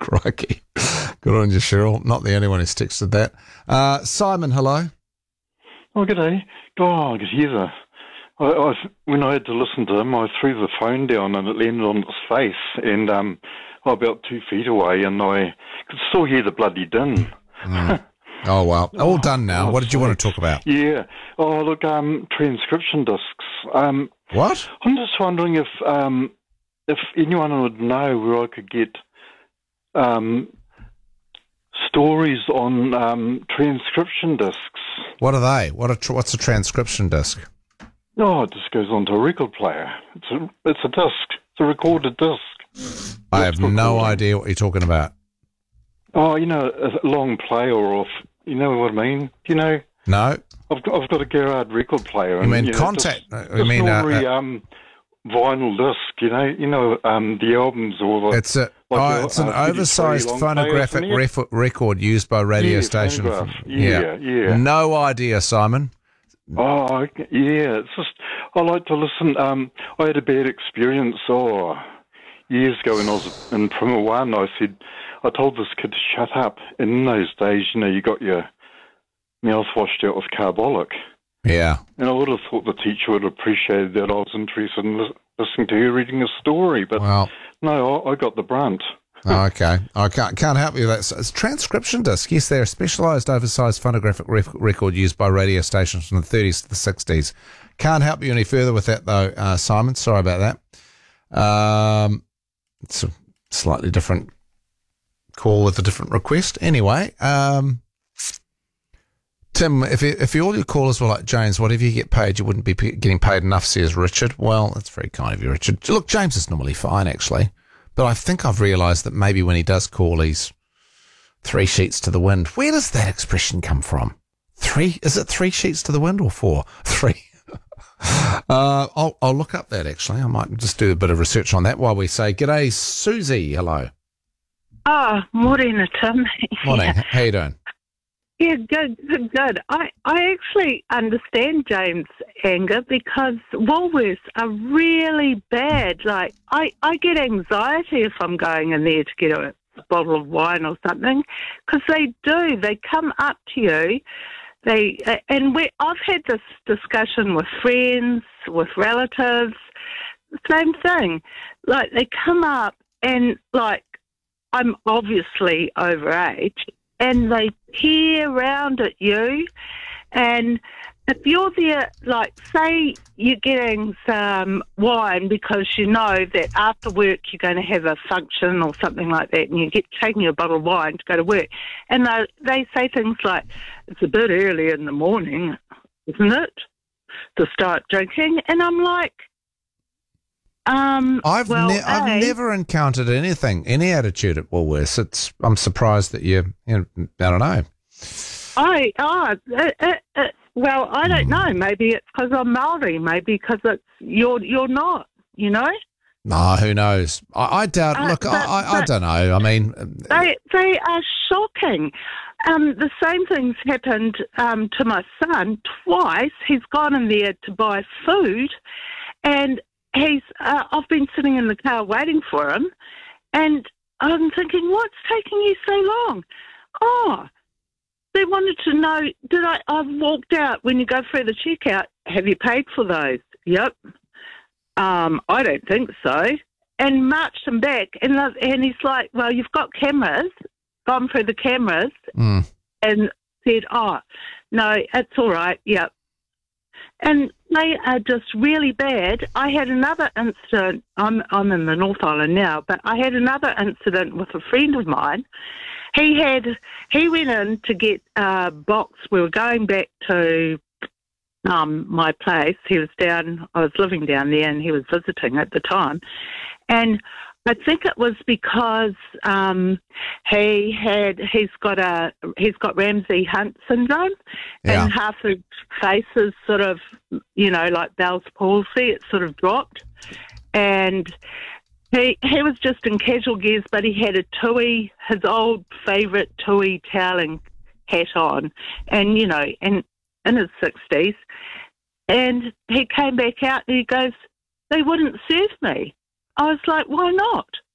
Crikey. Good on you, Cheryl. Not the only one who's texted that. Simon, hello. Oh, g'day. Oh, I could hear when I had to listen to him, I threw the phone down and it landed on its face, and about 2 feet away, and I could still hear the bloody din. Oh, well. All done now. What did you want to talk about? Yeah. Oh, look, transcription discs. What? I'm just wondering if anyone would know where I could get stories on transcription discs. What are they? What's a transcription disc? Oh, it just goes onto a record player. It's a disc. It's a recorded disc. I have no idea what you're talking about. Oh, a long play or off. You know what I mean? Do you know? No. I've got a Gerard record player. You mean contact? You mean vinyl disc? The albums or it's an oversized phonographic record used by radio stations. Yeah. No idea, Simon. Oh, yeah. It's just I like to listen. I had a bad experience. Years ago when I was in Primer 1, I told this kid to shut up. And in those days, you got your mouth washed out with carbolic. Yeah. And I would have thought the teacher would have appreciated that I was interested in listening to her reading a story. But no, I got the brunt. Oh, okay. I can't help you with that. It's transcription disc. Yes, they're a specialised, oversized phonographic record used by radio stations from the 30s to the 60s. Can't help you any further with that, though, Simon. Sorry about that. It's a slightly different call with a different request. Anyway, Tim, if all your callers were like James, whatever you get paid, you wouldn't be getting paid enough, says Richard. Well, that's very kind of you, Richard. Look, James is normally fine, actually. But I think I've realised that maybe when he does call, he's 3 sheets to the wind. Where does that expression come from? 3? Is it 3 sheets to the wind or 4? 3. I'll look up that, actually. I might just do a bit of research on that while we say, g'day, Susie. Hello. Morning, Tim. Morning. Yeah. How you doing? Yeah, good. I actually understand James' anger because Woolworths are really bad. Like, I get anxiety if I'm going in there to get a bottle of wine or something because they do. They come up to you. I've had this discussion with friends, with relatives, same thing. Like, they come up and, like, I'm obviously overage, and they peer round at you. And if you're there, like, say you're getting some wine because you know that after work you're going to have a function or something like that, and you get taking a bottle of wine to go to work, and they say things like, it's a bit early in the morning, isn't it, to start drinking? And I'm like, I've never encountered any attitude at Woolworths. I'm surprised that I don't know. Well, I don't know. Maybe it's because I'm Maori. Maybe because it's you're not. You know. No, who knows? I doubt. Look, I don't know. I mean, they are shocking. The same thing's happened to my son twice. He's gone in there to buy food, and I've been sitting in the car waiting for him, and I'm thinking, what's taking you so long? Oh, they wanted to know, I've walked out when you go through the checkout, have you paid for those? Yep. I don't think so. And marched him back, and he's like, well, you've got cameras, gone through the cameras, and said, oh, no, it's all right, yep. And they are just really bad. I had another incident. I'm in the North Island now, but I had another incident with a friend of mine. He went in to get a box. We were going back to my place. I was living down there, and he was visiting at the time. And I think it was because he's got Ramsay Hunt syndrome, and half his face is sort of, like Bell's palsy. It sort of dropped, and he was just in casual gears, but he had his old favourite Tui toweling hat on, and in his 60s, and he came back out and he goes, "They wouldn't serve me." I was like, why not?